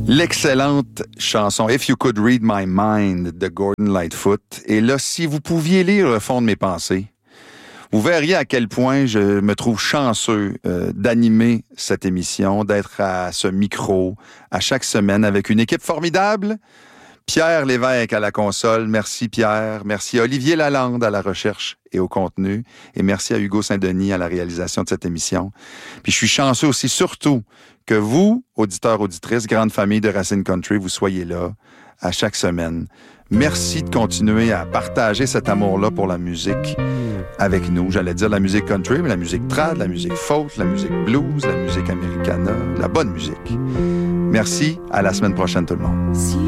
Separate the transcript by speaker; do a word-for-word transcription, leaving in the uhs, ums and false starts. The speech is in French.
Speaker 1: L'excellente chanson If You Could Read My Mind de Gordon Lightfoot. Et là, si vous pouviez lire le fond de mes pensées, vous verriez à quel point je me trouve chanceux euh, d'animer cette émission, d'être à ce micro à chaque semaine avec une équipe formidable. Pierre Lévesque à la console. Merci Pierre. Merci à Olivier Lalande à la recherche et au contenu. Et merci à Hugo Saint-Denis à la réalisation de cette émission. Puis je suis chanceux aussi, surtout, que vous, auditeurs, auditrices, grande famille de Racine Country, vous soyez là à chaque semaine. Merci de continuer à partager cet amour-là pour la musique avec nous. J'allais dire la musique country, mais la musique trad, la musique folk, la musique blues, la musique americana, la bonne musique. Merci. À la semaine prochaine, tout le monde.